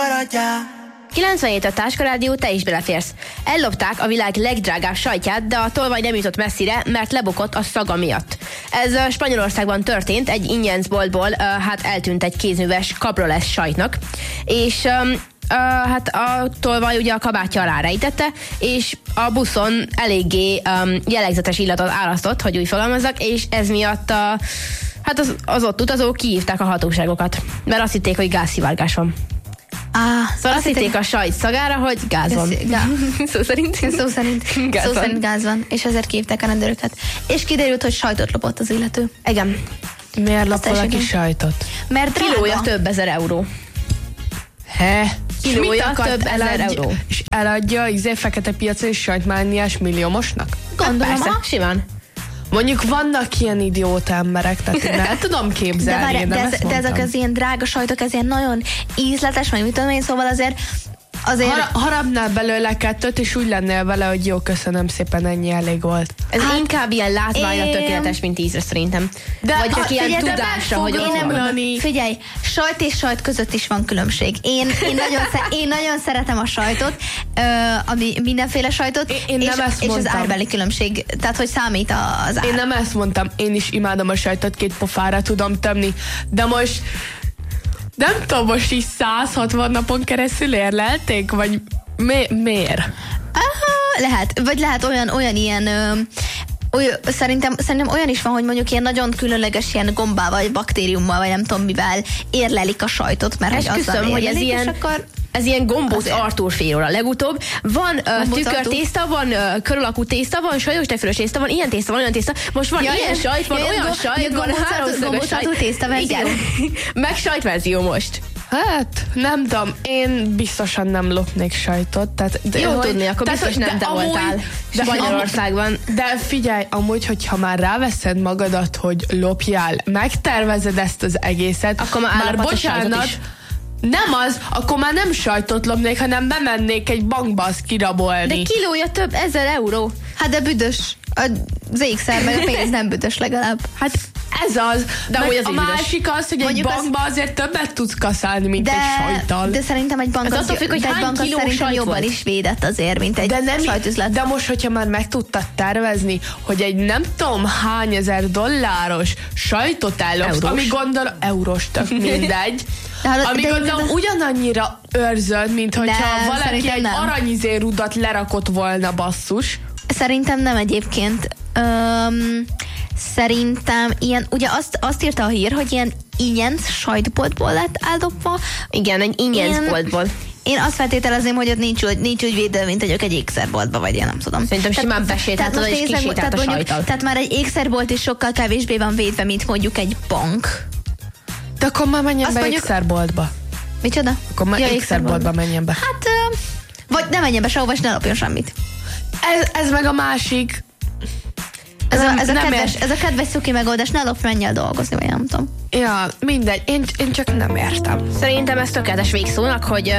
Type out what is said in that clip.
maradjál. 97 a Táska Rádió, te is beleférsz. Ellopták a világ legdrágább sajtját, de a tolvaj nem jutott messzire, mert lebukott a szaga miatt. Ez Spanyolországban történt, egy ingyencboltból eltűnt egy kézműves cabriolet sajtnak, és hát a tolvaj ugye a kabátja alá rejtette, és a buszon eléggé jellegzetes illatot árasztott, hogy úgy fogalmazzak, és ez miatt az ott utazók kihívták a hatóságokat, mert azt hitték, hogy gázszivárgás van. Szóval azt hitték a sajt szagára, hogy gáz van. Szó szerint gáz van, és ezért kihívták a rendőröket. És kiderült, hogy sajtot lopott az illető. Igen. Miért lop valaki sajtot? Mert kilója több ezer euró. Kilója több ezer euró. És eladja fekete piacon és sajtmániás milliómosnak? Gondolom, persze, simán. Mondjuk vannak ilyen idióta emberek, tehát én el tudom képzelni. De ezek az ilyen drága sajtok, ez ilyen nagyon ízletes, vagy mit tudom én, szóval azért harapnál belőle kettőt, és úgy lennél vele, hogy jó, köszönöm szépen, ennyi elég volt. Ez inkább ilyen látványra tökéletes, mint ízre szerintem. Vagy csak ilyen tudásra, hogy ott Figyelj, sajt és sajt között is van különbség. Én nagyon szeretem a sajtot, mindenféle sajtot, és az árbeli különbség. Tehát, hogy számít az ár. Én nem ezt mondtam, én is imádom a sajtot, 2 pofára tudom tömni, de most nem tudom, most is 160 napon keresztül érlelték? Vagy miért? Lehet, vagy lehet olyan ilyen... Szerintem olyan is van, hogy mondjuk ilyen nagyon különleges ilyen gombával, vagy baktériummal, vagy nem tudom mivel érlelik a sajtot, mert esküszöm, hogy ez ilyen gombóc Arthur féróra. Legutóbb van tükörtészta, van körülakú tészta, van sajtos tejfölös tészta, van ilyen tészta, van olyan tészta. Most van ilyen sajt, van olyan sajt, van háromszögös sajt. Igen. Meg sajtverzió most. Hát, nem tudom, én biztosan nem lopnék sajtot. Tehát, jó tudni, akkor biztos nem te voltál Spanyolországban. De figyelj, amúgy, hogyha már ráveszed magadat, hogy lopjál, megtervezed ezt az egészet, akkor már bocsánat, nem az, akkor már nem sajtot lopnék, hanem bemennék egy bankba azt kirabolni. De kilója több 1000 euró. Hát de büdös. Az ékszer meg a pénz nem büdös legalább. Hát ez az. De a másik az, hogy egy bankba azért többet tudsz kaszálni, mint egy sajttal. De szerintem egy bank az szerintem jobban is védett azért, mint egy sajtüzlet. De most, hogyha már meg tudtad tervezni, hogy egy nem tudom hány ezer dolláros sajtot ellopsz, ami gondolom, eurós, tök mindegy, ami gondolom ugyanannyira őrzöd, mint hogyha valaki egy aranyizérudat lerakott volna, basszus. Szerintem nem egyébként. Szerintem ilyen, ugye azt írta a hír, hogy ilyen ingyenc sajtboltból lett eldobva. Igen, egy ingyencboltból. Én azt feltételezném, hogy ott nincs úgy védő, mint hogy egy ékszerboltba, vagy én nem tudom. Szerintem simán besétált és kisétált a sajttal. Tehát már egy ékszerbolt is sokkal kevésbé van védve, mint mondjuk egy bank. De akkor már menjen be ékszerboltba. Micsoda? Akkor már ékszerboltba menjen be. Hát, vagy ne menjen be sehova, és ne lopjon semmit. Ez meg a másik. Ez a kedves szuki megoldás, ne lopj, menj el dolgozni, vagy nem tudom. Ja, mindegy, én csak nem értem. Szerintem ez tökéletes végszónak, hogy